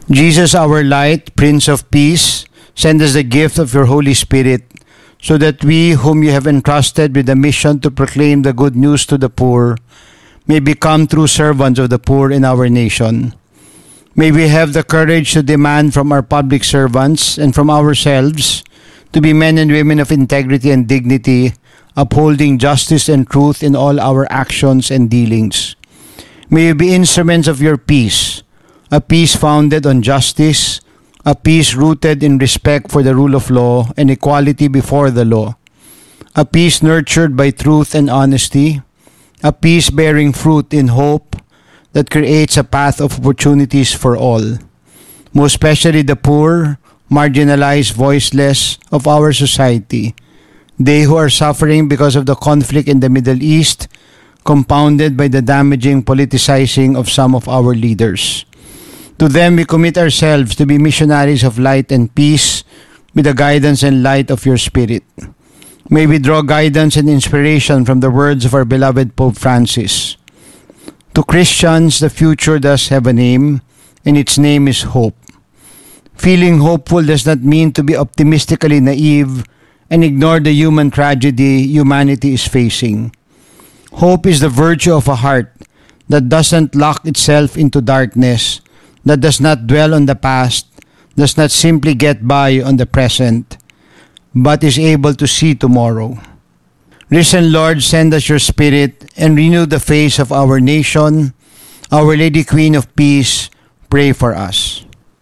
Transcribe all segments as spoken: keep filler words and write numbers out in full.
Jesus, our light, Prince of Peace, send us the gift of your Holy Spirit, so that we, whom you have entrusted with the mission to proclaim the good news to the poor, may become true servants of the poor in our nation. May we have the courage to demand from our public servants and from ourselves to be men and women of integrity and dignity, upholding justice and truth in all our actions and dealings. May we be instruments of your peace, a peace founded on justice, a peace rooted in respect for the rule of law and equality before the law, a peace nurtured by truth and honesty, a peace bearing fruit in hope that creates a path of opportunities for all, most especially the poor, marginalized, voiceless of our society, they who are suffering because of the conflict in the Middle East, compounded by the damaging politicizing of some of our leaders. To them we commit ourselves to be missionaries of light and peace with the guidance and light of your Spirit. May we draw guidance and inspiration from the words of our beloved Pope Francis. To Christians, the future does have a name, and its name is hope. Feeling hopeful does not mean to be optimistically naive and ignore the human tragedy humanity is facing. Hope is the virtue of a heart that doesn't lock itself into darkness, that does not dwell on the past, does not simply get by on the present, but is able to see tomorrow. Risen Lord, send us your Spirit and renew the face of our nation. Our Lady Queen of Peace, pray for us.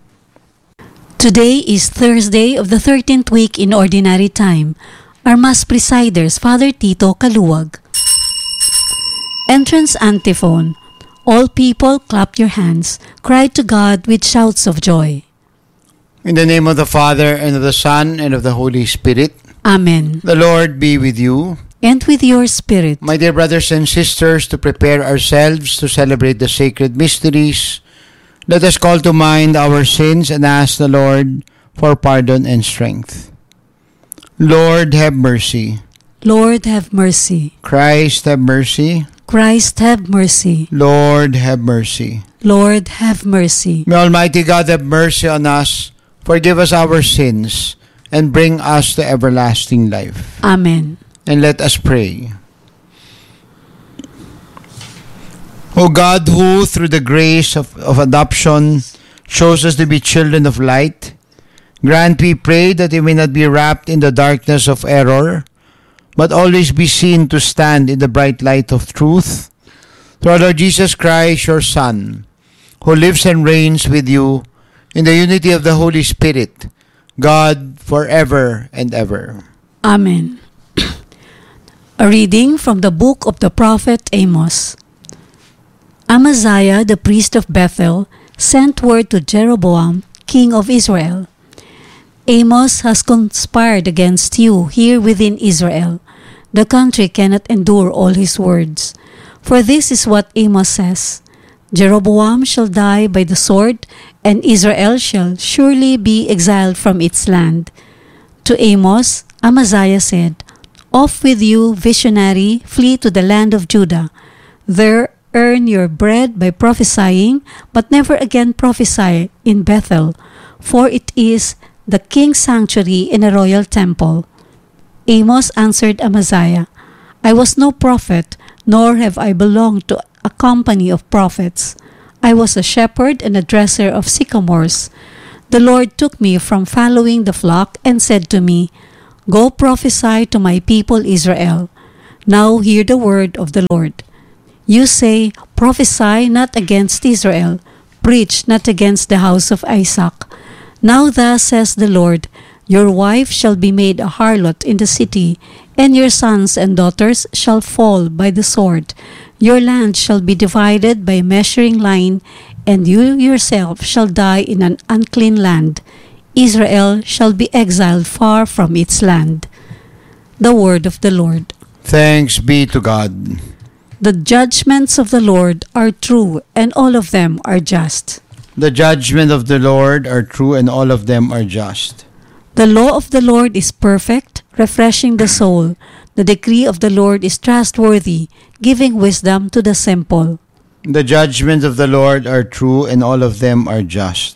Today is Thursday of the thirteenth week in Ordinary Time. Our Mass Presiders, Father Tito Kaluwag. Entrance Antiphon. All people clap your hands, cry to God with shouts of joy. In the name of the Father, and of the Son, and of the Holy Spirit. Amen. The Lord be with you. And with your spirit. My dear brothers and sisters, to prepare ourselves to celebrate the sacred mysteries, let us call to mind our sins and ask the Lord for pardon and strength. Lord, have mercy. Lord, have mercy. Christ, have mercy. Christ, have mercy. Lord, have mercy. Lord, have mercy. May Almighty God have mercy on us, forgive us our sins, and bring us to everlasting life. Amen. And let us pray. O God, who through the grace of, of adoption chose us to be children of light, grant, we pray, that we may not be wrapped in the darkness of error, but always be seen to stand in the bright light of truth. Through our Lord Jesus Christ, your Son, who lives and reigns with you in the unity of the Holy Spirit, God, forever and ever. Amen. A reading from the book of the prophet Amos. Amaziah, the priest of Bethel, sent word to Jeroboam, king of Israel. Amos has conspired against you here within Israel. The country cannot endure all his words. For this is what Amos says: Jeroboam shall die by the sword, and Israel shall surely be exiled from its land. To Amos, Amaziah said, Off with you, visionary, flee to the land of Judah. There earn your bread by prophesying, but never again prophesy in Bethel, for it is the king's sanctuary in a royal temple. Amos answered Amaziah, I was no prophet, nor have I belonged to a company of prophets. I was a shepherd and a dresser of sycamores. The Lord took me from following the flock and said to me, Go prophesy to my people Israel. Now hear the word of the Lord. You say, Prophesy not against Israel, preach not against the house of Isaac. Now thus says the Lord, Your wife shall be made a harlot in the city, and your sons and daughters shall fall by the sword. Your land shall be divided by a measuring line, and you yourself shall die in an unclean land. Israel shall be exiled far from its land. The word of the Lord. Thanks be to God. The judgments of the Lord are true, and all of them are just. The judgment of the Lord are true, and all of them are just. The law of the Lord is perfect, refreshing the soul. The decree of the Lord is trustworthy, giving wisdom to the simple. The judgments of the Lord are true, and all of them are just.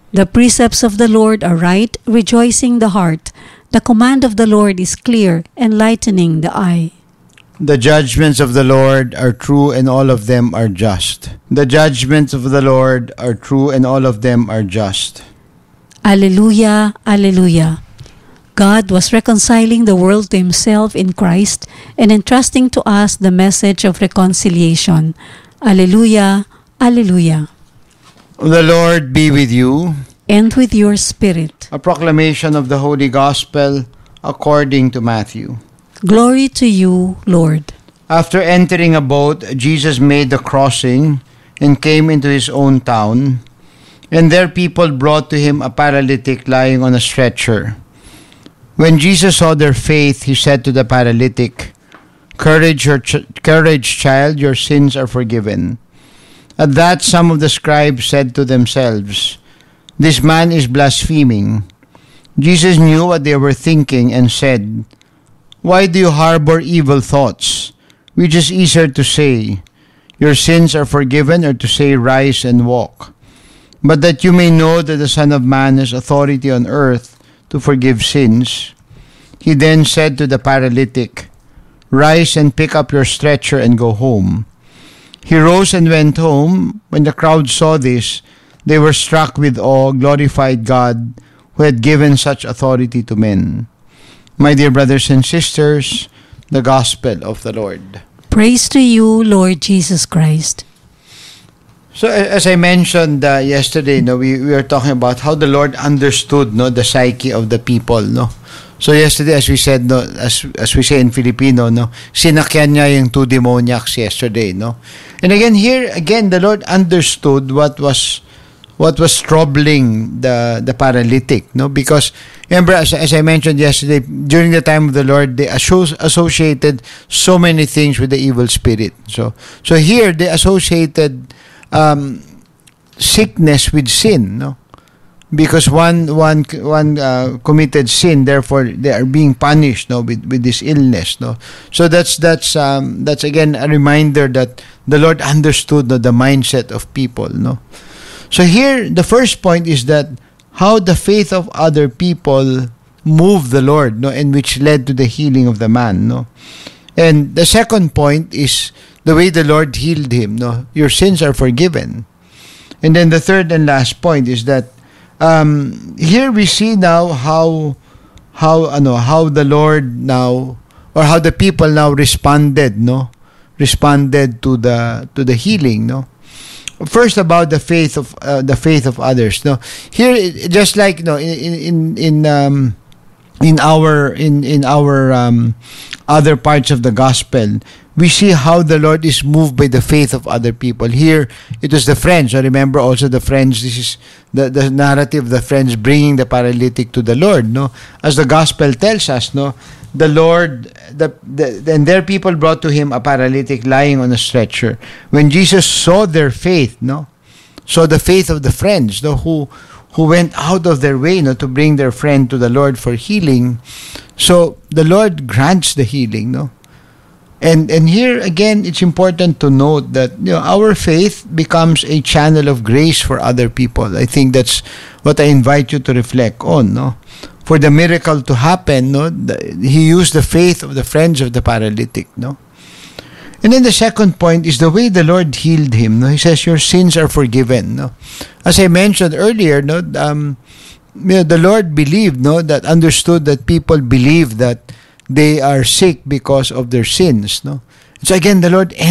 The precepts of the Lord are right, rejoicing the heart. The command of the Lord is clear, enlightening the eye. The judgments of the Lord are true, and all of them are just. The judgments of the Lord are true, and all of them are just. Alleluia, Alleluia. God was reconciling the world to Himself in Christ and entrusting to us the message of reconciliation. Alleluia, Alleluia. The Lord be with you. And with your spirit. A proclamation of the Holy Gospel according to Matthew. Glory to you, Lord. After entering a boat, Jesus made the crossing and came into his own town. And there people brought to him a paralytic lying on a stretcher. When Jesus saw their faith, he said to the paralytic, Courage, your ch- courage, child, your sins are forgiven. At that, some of the scribes said to themselves, This man is blaspheming. Jesus knew what they were thinking and said, Why do you harbor evil thoughts? Which is easier to say, Your sins are forgiven, or to say, Rise and walk? But that you may know that the Son of Man has authority on earth to forgive sins. He then said to the paralytic, Rise and pick up your stretcher and go home. He rose and went home. When the crowd saw this, they were struck with awe, glorified God, who had given such authority to men. My dear brothers and sisters, the Gospel of the Lord. Praise to you, Lord Jesus Christ. So as I mentioned uh, yesterday, no, we, we were talking about how the Lord understood, no, the psyche of the people, no. So yesterday, as we said, no, as as we say in Filipino, no, sinakyan niya yung two demoniacs yesterday, no. And again here, again the Lord understood what was what was troubling the the paralytic, no, because remember, as, as I mentioned yesterday, during the time of the Lord, they asso- associated so many things with the evil spirit. So so here they associated um, sickness with sin, no. Because one one one uh, committed sin, therefore they are being punished, no, with, with this illness, no. So that's that's um, that's again a reminder that the Lord understood, no, the mindset of people, no. So here the first point is that how the faith of other people moved the Lord, no, and which led to the healing of the man, no. And the second point is the way the Lord healed him, no. Your sins are forgiven. And then the third and last point is that Um, here we see now how how ano how the Lord now, or how the people now responded, no, responded to the to the healing, no. First about the faith of uh, the faith of others, no. Here, just like, no, in in in um in our in in our um other parts of the gospel, we see how the Lord is moved by the faith of other people. Here, it was the friends. So remember also the friends, this is the, the narrative of the friends bringing the paralytic to the Lord, no? As the gospel tells us, no? The Lord, the, the and their people brought to him a paralytic lying on a stretcher. When Jesus saw their faith, no? Saw the faith of the friends, no? Who who went out of their way, no, to bring their friend to the Lord for healing. So the Lord grants the healing, no? And and here again, it's important to note that, you know, our faith becomes a channel of grace for other people. I think that's what I invite you to reflect on, no? For the miracle to happen, no, the, he used the faith of the friends of the paralytic, no? And then the second point is the way the Lord healed him, no? He says, your sins are forgiven, no? As I mentioned earlier, no, um, you know, the Lord believed, no, that understood that people believe that they are sick because of their sins, no. So again, the Lord